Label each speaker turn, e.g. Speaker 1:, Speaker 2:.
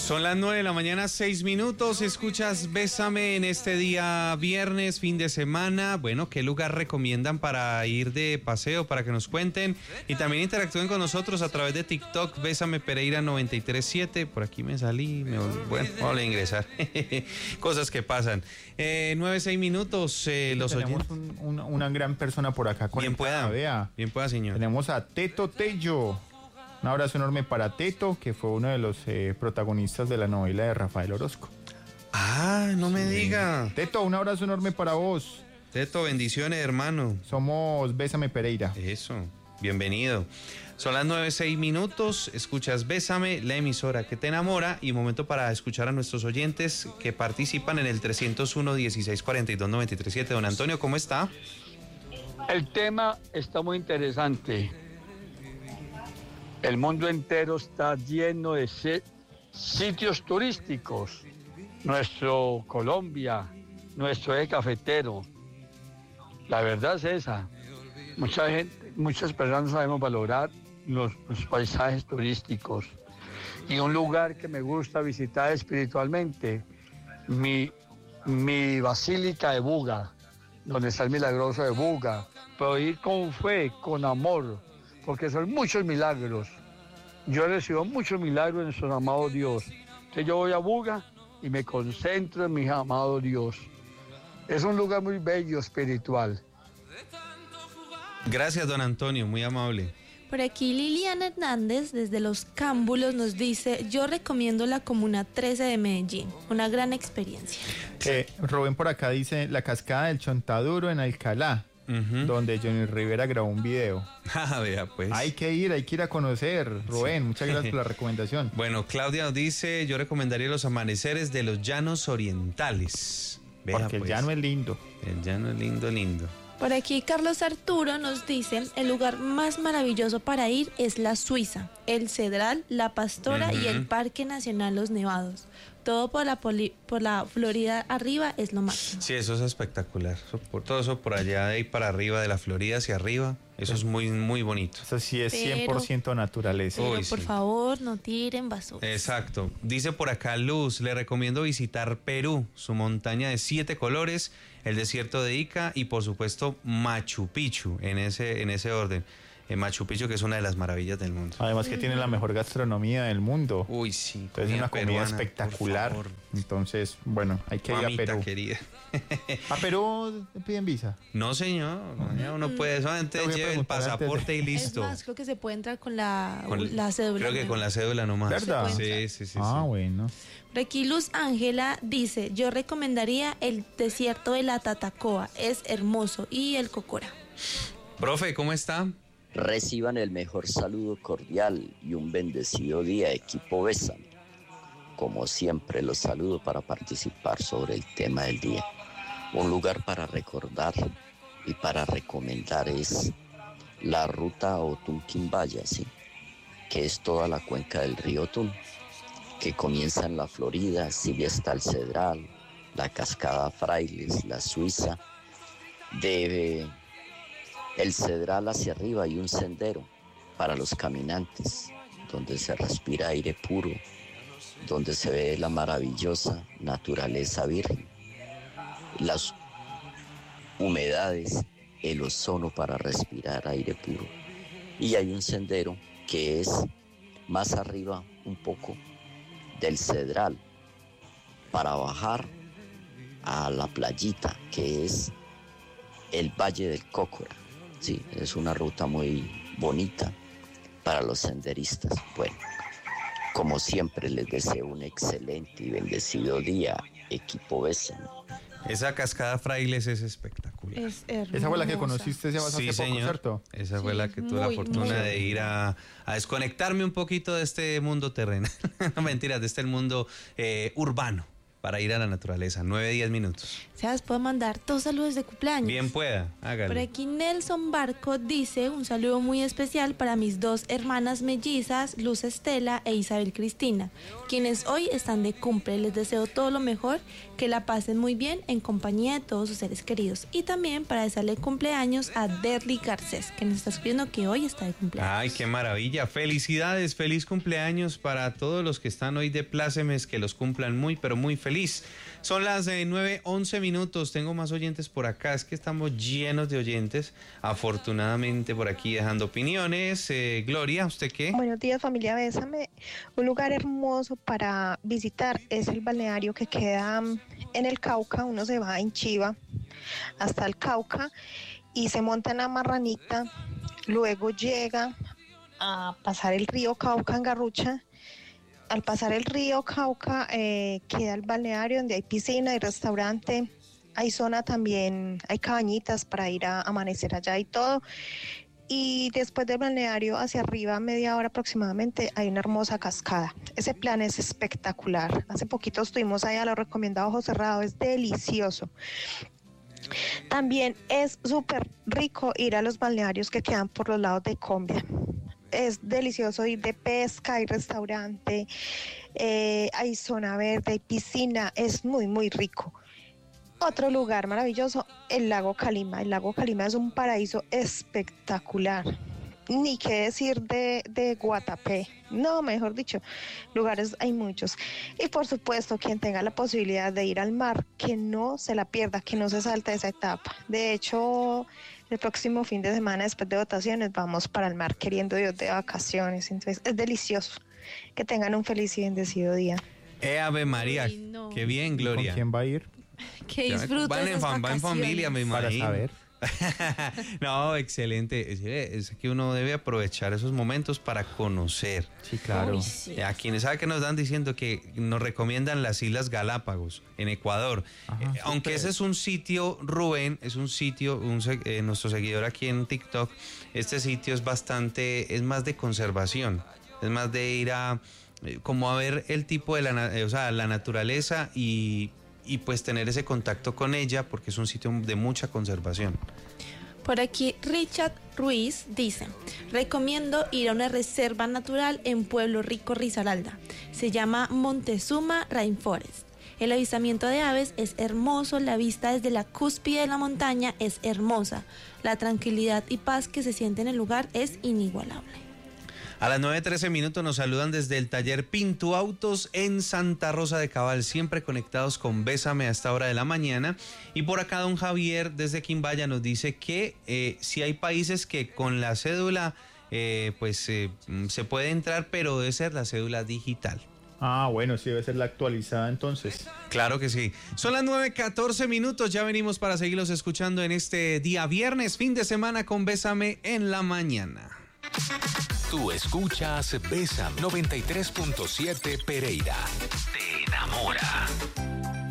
Speaker 1: Son las 9 de la mañana, 6 minutos. Escuchas Bésame en este día viernes, fin de semana. Bueno, ¿qué lugar recomiendan para ir de paseo, para que nos cuenten? Y también interactúen con nosotros a través de TikTok, Bésame Pereira 937. Por aquí me salí, bueno, vamos a ingresar. Cosas que pasan. 9, 6 minutos, los oyentes.
Speaker 2: Tenemos una gran persona por acá.
Speaker 1: Bien pueda,
Speaker 2: vea.
Speaker 1: Bien pueda, señor.
Speaker 2: Tenemos a Teto Tello. Un abrazo enorme para Teto, que fue uno de los protagonistas de la novela de Rafael Orozco.
Speaker 1: Ah, no me diga.
Speaker 2: Teto, un abrazo enorme para vos.
Speaker 1: Teto, bendiciones, hermano.
Speaker 2: Somos Bésame Pereira.
Speaker 1: Eso, bienvenido. Son las 9, 6 minutos. Escuchas Bésame, la emisora que te enamora. Y momento para escuchar a nuestros oyentes que participan en el 301-1642-937. Don Antonio, ¿cómo está?
Speaker 3: El tema está muy interesante. El mundo entero está lleno de sitios turísticos. Nuestro Colombia, nuestro eje cafetero. La verdad es esa. Muchas personas sabemos valorar los paisajes turísticos. Y un lugar que me gusta visitar espiritualmente, mi Basílica de Buga, donde está el milagroso de Buga. Pero ir con fe, con amor, porque son muchos milagros. Yo recibo muchos milagros en nuestro amado Dios. Entonces yo voy a Buga y me concentro en mi amado Dios. Es un lugar muy bello, espiritual.
Speaker 1: Gracias, don Antonio, muy amable.
Speaker 4: Por aquí Liliana Hernández desde Los Cámbulos nos dice: yo recomiendo la Comuna 13 de Medellín, una gran experiencia.
Speaker 2: Rubén por acá dice la cascada del Chontaduro en Alcalá. Donde Johnny Rivera grabó un video.
Speaker 1: Vea pues.
Speaker 2: Hay que ir a conocer, Rubén. Sí. Muchas gracias por la recomendación.
Speaker 1: Bueno, Claudia nos dice: yo recomendaría los amaneceres de los llanos orientales. Vea,
Speaker 2: porque
Speaker 1: pues,
Speaker 2: el llano es lindo.
Speaker 1: El llano es lindo, lindo.
Speaker 4: Por aquí Carlos Arturo nos dice: el lugar más maravilloso para ir es la Suiza, el Cedral, la Pastora y el Parque Nacional Los Nevados. Todo por la Florida arriba es lo máximo.
Speaker 1: Sí, eso es espectacular. Todo eso por allá de ahí para arriba, de la Florida hacia arriba, eso es muy, muy bonito.
Speaker 2: Eso sí es 100% naturaleza.
Speaker 4: Pero por favor, no tiren basura.
Speaker 1: Exacto. Dice por acá Luz: le recomiendo visitar Perú, su montaña de 7 colores, el desierto de Ica y por supuesto Machu Picchu, en ese orden. Machu Picchu, que es una de las maravillas del mundo.
Speaker 2: Además que tiene la mejor gastronomía del mundo.
Speaker 1: Uy, sí.
Speaker 2: Entonces es una comida peruana, espectacular. Entonces, bueno, hay que ir a Perú.
Speaker 1: Querida.
Speaker 2: ¿A Perú piden visa?
Speaker 1: No, señor. Uno puede, solamente lleve el pasaporte y listo.
Speaker 4: Es más, creo que se puede entrar con la cédula.
Speaker 1: Creo que con la cédula nomás.
Speaker 2: ¿Verdad?
Speaker 1: Sí.
Speaker 2: Bueno.
Speaker 4: Por aquí Luz Ángela dice: yo recomendaría el desierto de la Tatacoa, es hermoso, y el Cocora.
Speaker 1: Profe, ¿cómo está?
Speaker 5: Reciban el mejor saludo cordial y un bendecido día, equipo Bésame. Como siempre, los saludo para participar sobre el tema del día. Un lugar para recordar y para recomendar es la ruta Otún-Quimbaya, ¿sí? Que es toda la cuenca del río Otún, que comienza en la Florida, sigue hasta el Cedral, la Cascada Frailes, la Suiza, el Cedral hacia arriba hay un sendero para los caminantes, donde se respira aire puro, donde se ve la maravillosa naturaleza virgen, las humedades, el ozono para respirar aire puro. Y hay un sendero que es más arriba un poco del Cedral, para bajar a la playita, que es el Valle del Cocora. Sí, es una ruta muy bonita para los senderistas. Bueno, como siempre les deseo un excelente y bendecido día, equipo Bésame.
Speaker 1: Esa cascada Frailes es espectacular.
Speaker 4: Es hermosa.
Speaker 2: Esa fue la que conociste hace
Speaker 1: sí,
Speaker 2: poco,
Speaker 1: señor.
Speaker 2: ¿cierto?
Speaker 1: Esa fue la que tuve la fortuna de ir a desconectarme un poquito de este mundo terrenal. No, mentiras, de este mundo urbano. para ir a la naturaleza. 9-10 minutos.
Speaker 4: Sebas, puedo mandar 2 saludos de cumpleaños.
Speaker 1: Bien pueda, hágale.
Speaker 4: Por aquí Nelson Barco dice un saludo muy especial para mis 2 hermanas mellizas, Luz Estela e Isabel Cristina, quienes hoy están de cumple. Les deseo todo lo mejor, que la pasen muy bien en compañía de todos sus seres queridos. Y también para desearle cumpleaños a Derly Garcés, que nos está escribiendo que hoy está de cumpleaños.
Speaker 1: Ay, qué maravilla. Felicidades, feliz cumpleaños para todos los que están hoy de plácemes, que los cumplan muy, pero muy feliz. Son las 9:11 minutos. Tengo más oyentes por acá. Es que estamos llenos de oyentes. Afortunadamente por aquí dejando opiniones. Gloria, ¿usted qué?
Speaker 6: Buenos días, familia Bésame. Un lugar hermoso para visitar es el balneario que queda en el Cauca. Uno se va en Chiva hasta el Cauca y se monta en la Marranita. Luego llega a pasar el río Cauca en Garrucha. Al pasar el río Cauca queda el balneario donde hay piscina y restaurante, hay zona también, hay cabañitas para ir a amanecer allá y todo. Y después del balneario hacia arriba, media hora aproximadamente, hay una hermosa cascada. Ese plan es espectacular. Hace poquito estuvimos allá, lo recomiendo a ojo cerrado, es delicioso. También es súper rico ir a los balnearios que quedan por los lados de Combia. Es delicioso ir de pesca, hay restaurante, hay zona verde, hay piscina, es muy, muy rico. Otro lugar maravilloso, el lago Calima. El lago Calima es un paraíso espectacular. Ni qué decir de Guatapé. No, mejor dicho, lugares hay muchos. Y por supuesto, quien tenga la posibilidad de ir al mar, que no se la pierda, que no se salte esa etapa. De hecho, el próximo fin de semana, después de votaciones, vamos para el mar, queriendo Dios, de vacaciones. Entonces, es delicioso. Que tengan un feliz y bendecido día.
Speaker 1: Ave María,
Speaker 4: Uy, no.
Speaker 1: qué bien, Gloria.
Speaker 2: ¿Con quién va a ir?
Speaker 4: Que disfruten
Speaker 1: Van en familia, me
Speaker 2: Para
Speaker 1: imagino.
Speaker 2: saber.
Speaker 1: No, excelente. Es que uno debe aprovechar esos momentos para conocer.
Speaker 2: Sí, claro.
Speaker 4: Uy, sí.
Speaker 1: A quienes saben que nos dan diciendo que nos recomiendan las Islas Galápagos en Ecuador.
Speaker 2: Ajá,
Speaker 1: Aunque
Speaker 2: súper.
Speaker 1: ese es un sitio, Rubén, es un sitio, nuestro seguidor aquí en TikTok, este sitio es bastante, es más de conservación, es más de ir a, como a ver el tipo de la naturaleza y pues tener ese contacto con ella, porque es un sitio de mucha conservación.
Speaker 4: Por aquí Richard Ruiz dice, recomiendo ir a una reserva natural en Pueblo Rico, Risaralda. Se llama Montezuma Rainforest. El avistamiento de aves es hermoso, la vista desde la cúspide de la montaña es hermosa. La tranquilidad y paz que se siente en el lugar es inigualable.
Speaker 1: A las 9:13 minutos nos saludan desde el taller Pinto Autos en Santa Rosa de Cabal, siempre conectados con Bésame a esta hora de la mañana. Y por acá don Javier desde Quimbaya nos dice que si hay países que con la cédula se puede entrar, pero debe ser la cédula digital.
Speaker 2: Ah, bueno, sí debe ser la actualizada entonces.
Speaker 1: Claro que sí. Son las 9:14 minutos, ya venimos para seguirlos escuchando en este día viernes, fin de semana con Bésame en la mañana.
Speaker 7: Tú escuchas Bésame 93.7 Pereira. Te enamora.